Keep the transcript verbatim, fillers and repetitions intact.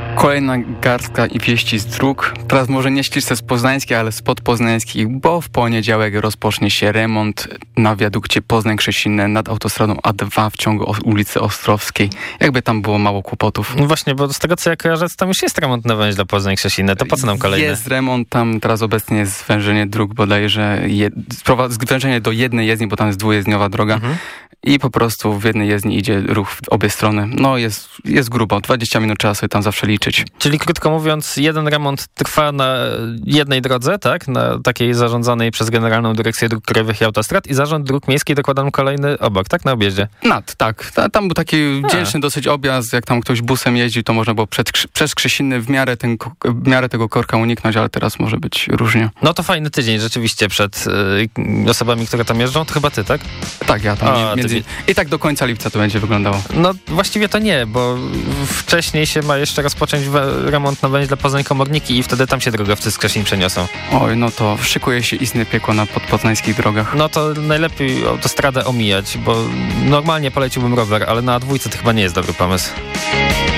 Kolejna garstka i wieści z dróg. Teraz może nie ściśle z poznańskiej, ale z podpoznańskich, bo w poniedziałek rozpocznie się remont na wiadukcie Poznań-Krzesinne nad autostradą A dwa w ciągu ulicy Ostrowskiej. Jakby tam było mało kłopotów. No właśnie, bo z tego co ja kojarzę, to tam już jest remont na węźle Poznań-Krzesinne. To po co nam kolejny? Jest remont, tam teraz obecnie jest zwężenie dróg bodajże, je, zwężenie do jednej jezdni, bo tam jest dwujezdniowa droga. Mhm. I po prostu w jednej jezdni idzie ruch w obie strony. No jest, jest grubo, dwadzieścia minut trzeba sobie tam zawsze liczyć. Czyli krótko mówiąc, jeden remont trwa na jednej drodze, tak? Na takiej zarządzanej przez Generalną Dyrekcję Dróg Krajowych i Autostrad i Zarząd Dróg Miejskich dokładam kolejny obok, tak? Na objeździe. Nad, tak. Tam był taki wdzięczny dosyć objazd, jak tam ktoś busem jeździł, to można było przed, przez Krzesinny w miarę, ten, w miarę tego korka uniknąć, ale teraz może być różnie. No to fajny tydzień rzeczywiście przed y, osobami, które tam jeżdżą. To chyba ty, tak? Tak, ja tam. A, między... I tak do końca lipca to będzie wyglądało. No właściwie to nie, bo wcześniej się ma jeszcze rozpocząć remont na węźle Poznań-Komorniki i wtedy tam się drogowcy z Krzesin przeniosą. Oj, no to szykuje się istne piekło na podpoznańskich drogach. No to najlepiej autostradę omijać, bo normalnie poleciłbym rower, ale na dwójce to chyba nie jest dobry pomysł.